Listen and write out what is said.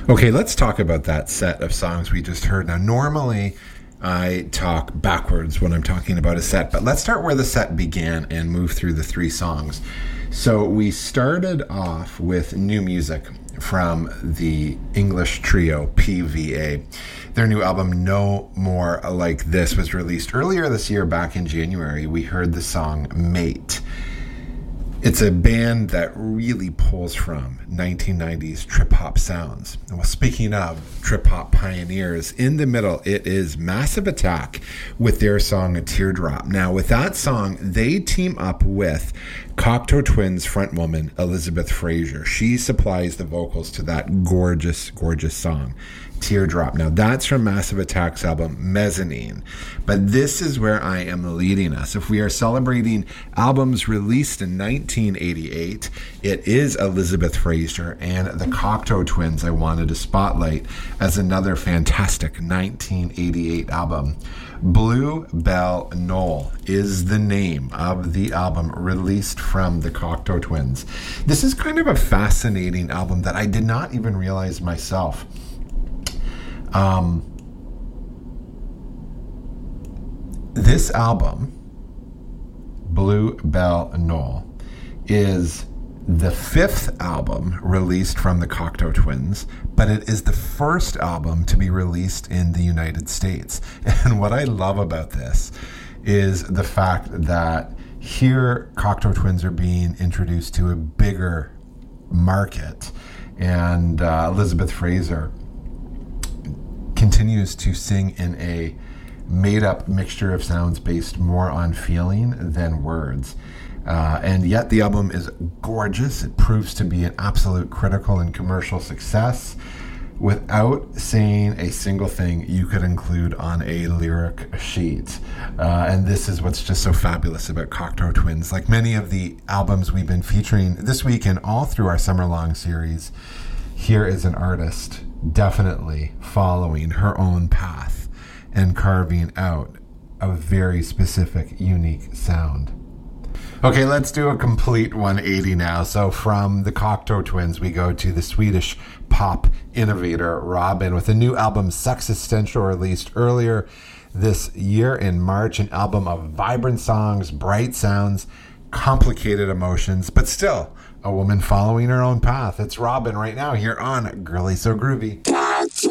Okay, let's talk about that set of songs we just heard. Now, normally I talk backwards when I'm talking about a set, but let's start where the set began and move through the three songs. So we started off with new music from the English trio PVA. Their new album, No More Like This, was released earlier this year, back in January. We heard the song Mate. It's a band that really pulls from 1990s trip-hop sounds. Well, speaking of trip-hop pioneers, in the middle, it is Massive Attack with their song Teardrop. Now, with that song, they team up with Cocteau Twins frontwoman Elizabeth Fraser. She supplies the vocals to that gorgeous, gorgeous song, Teardrop. Now, that's from Massive Attack's album Mezzanine. But this is where I am leading us. If we are celebrating albums released in 1988, it is Elizabeth Fraser and the Cocteau Twins I wanted to spotlight as another fantastic 1988 album. Blue Bell Knoll is the name of the album released from the Cocteau Twins. This is kind of a fascinating album that I did not even realize myself. This album, Blue Bell Knoll, is the fifth album released from the Cocteau Twins, but it is the first album to be released in the United States. And what I love about this is the fact that here Cocteau Twins are being introduced to a bigger market, and Elizabeth Fraser continues to sing in a made-up mixture of sounds based more on feeling than words. And yet the album is gorgeous. It proves to be an absolute critical and commercial success without saying a single thing you could include on a lyric sheet. And this is what's just so fabulous about Cocteau Twins. Like many of the albums we've been featuring this week and all through our summer-long series, here is an artist definitely following her own path and carving out a very specific, unique sound. Okay, let's do a complete 180 now. So from the Cocteau Twins, we go to the Swedish pop innovator Robyn with a new album, Sexistential, released earlier this year in March. An album of vibrant songs, bright sounds, complicated emotions, but still a woman following her own path. It's Robyn right now here on Girly So Groovy.